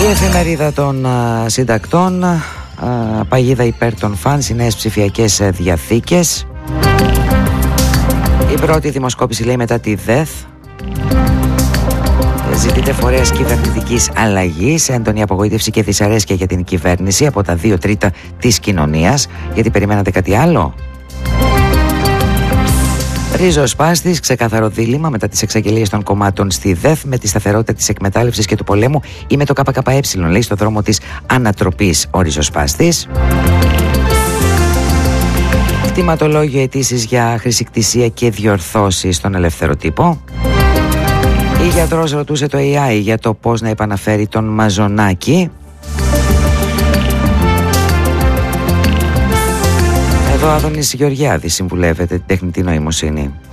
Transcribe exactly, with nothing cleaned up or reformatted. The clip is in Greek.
Εφημερίδα των α, συντακτών, α, παγίδα υπέρ των φανς, οι νέες ψηφιακές διαθήκες. Η πρώτη δημοσκόπηση λέει μετά τη ΔΕΘ. Ζητείται φορέας κυβερνητικής αλλαγής, έντονη απογοήτευση και δυσαρέσκεια για την κυβέρνηση από τα δύο τρίτα της κοινωνίας. Γιατί περιμένατε κάτι άλλο? Ριζοσπάστης, ξεκάθαρο δίλημμα μετά τις εξαγγελίες των κομμάτων στη ΔΕΘ με τη σταθερότητα της εκμετάλλευσης και του πολέμου ή με το ΚΚΕ, λέει, στο δρόμο της ανατροπής ο Ριζοσπάστης. Κτηματολόγιο, αιτήσεις για χρησικτησία και διορθώσεις στον ελεύθερο τύπο. Η γιατρός ρωτούσε το έι άι για το πώς να επαναφέρει τον Μαζονάκη. Εδώ Άδωνης Γεωργιάδης συμβουλεύεται την τεχνητή νοημοσύνη.